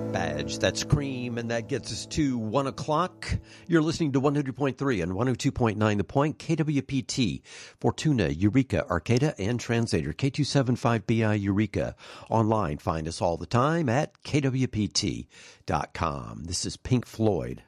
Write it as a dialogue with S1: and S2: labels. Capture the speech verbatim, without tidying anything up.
S1: Badge. That's Cream, and that gets us to one o'clock. You're listening to one hundred point three and one oh two point nine The Point, K W P T, Fortuna, Eureka, Arcata, and Translator, K two seventy-five B I Eureka. Online, find us all the time at K W P T dot com. This is Pink Floyd.